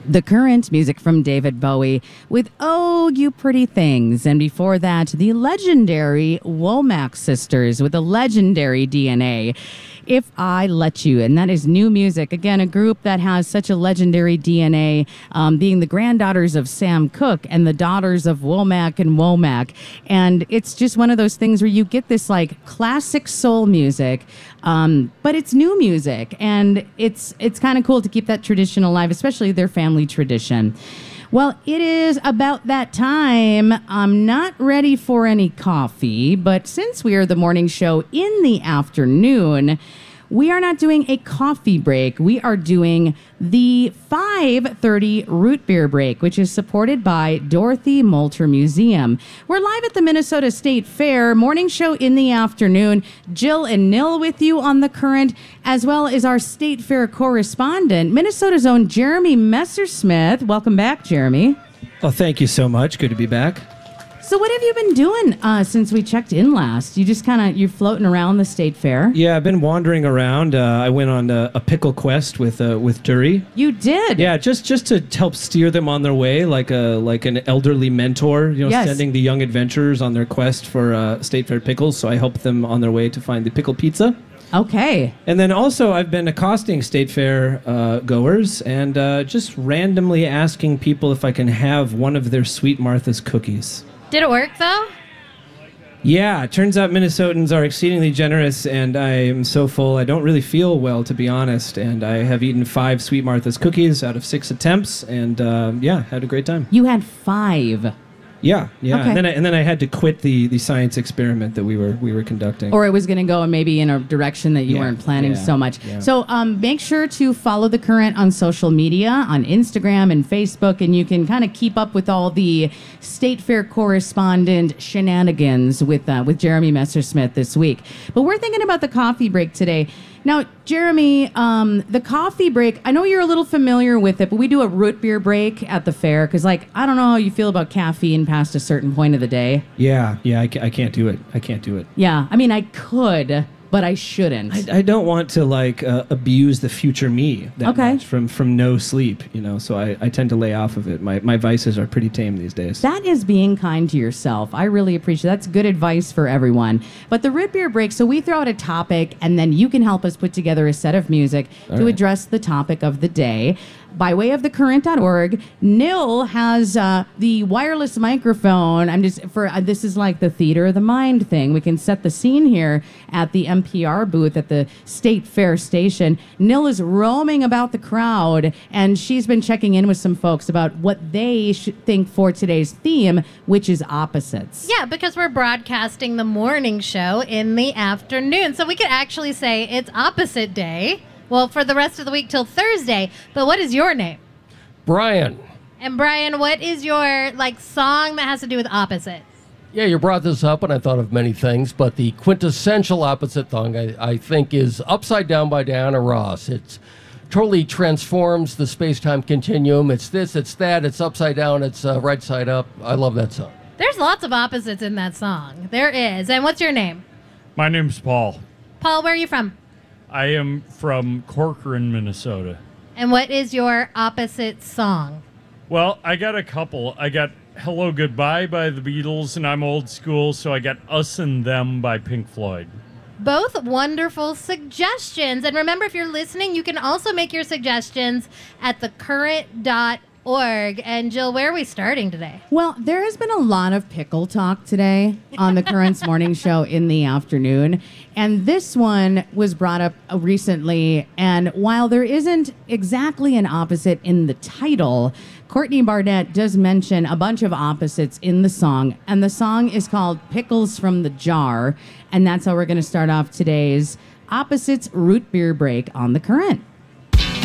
The Current, music from David Bowie with Oh, You Pretty Things. And before that, the legendary Womack Sisters with the legendary DNA, If I Let You. And that is new music. Again, a group that has such a legendary DNA, being the granddaughters of Sam Cooke and the daughters of Womack and Womack. And it's just one of those things where you get this like classic soul music, but it's new music. And it's kind of cool to keep that tradition alive, especially their family tradition. Well, it is about that time. I'm not ready for any coffee, but since we are the morning show in the afternoon, we are not doing a coffee break. We are doing the 5:30 root beer break, which is supported by Dorothy Moulter Museum. We're live at the Minnesota State Fair, morning show in the afternoon. Jill and Nil with you on The Current, as well as our State Fair correspondent, Minnesota's own Jeremy Messersmith. Welcome back, Jeremy. Well, thank you so much. Good to be back. So what have you been doing since we checked in last? You just you're floating around the State Fair? Yeah, I've been wandering around. I went on a pickle quest with Dury. You did? Yeah, just to help steer them on their way, like an elderly mentor, Yes. sending the young adventurers on their quest for State Fair pickles. So I helped them on their way to find the pickle pizza. Okay. And then also I've been accosting State Fair goers and just randomly asking people if I can have one of their Sweet Martha's cookies. Did it work, though? Yeah, it turns out Minnesotans are exceedingly generous, and I am so full. I don't really feel well, to be honest, and I have eaten 5 Sweet Martha's cookies out of 6 attempts, and had a great time. You had 5. Yeah. Okay. And then I had to quit the science experiment that we were conducting. Or it was going to go maybe in a direction that you weren't planning so much. Yeah. So make sure to follow The Current on social media, on Instagram and Facebook, and you can kind of keep up with all the State Fair correspondent shenanigans with Jeremy Messersmith this week. But we're thinking about the coffee break today. Now, Jeremy, the coffee break, I know you're a little familiar with it, but we do a root beer break at the fair because, I don't know how you feel about caffeine past a certain point of the day. Yeah, I can't do it. I can't do it. Yeah, I mean, I could, but I shouldn't. I don't want to abuse the future me that Okay. much from no sleep, so I tend to lay off of it. My vices are pretty tame these days. That is being kind to yourself. I really appreciate that. That's good advice for everyone. But the root beer break, so we throw out a topic, and then you can help us put together a set of music to address the topic of the day. By way of thecurrent.org, Nil has the wireless microphone. This is like the theater of the mind thing. We can set the scene here at the NPR booth at the State Fair station. Nil is roaming about the crowd, and she's been checking in with some folks about what they think for today's theme, which is opposites. Yeah, because we're broadcasting the morning show in the afternoon. So we could actually say it's opposite day. Well, for the rest of the week till Thursday. But what is your name? Brian. And Brian, what is your song that has to do with opposites? Yeah, you brought this up, and I thought of many things, but the quintessential opposite song, I think, is Upside Down by Diana Ross. It totally transforms the space-time continuum. It's this, it's that, it's upside down, it's right side up. I love that song. There's lots of opposites in that song. There is. And what's your name? My name's Paul. Paul, where are you from? I am from Corcoran, Minnesota. And what is your opposite song? Well, I got a couple. I got Hello Goodbye by the Beatles, and I'm old school, so I got Us and Them by Pink Floyd. Both wonderful suggestions. And remember, if you're listening, you can also make your suggestions at thecurrent.org. And Jill, where are we starting today? Well, there has been a lot of pickle talk today on the Current's morning show in the afternoon. And this one was brought up recently. And while there isn't exactly an opposite in the title, Courtney Barnett does mention a bunch of opposites in the song. And the song is called Pickles from the Jar. And that's how we're going to start off today's Opposites Root Beer Break on the Current.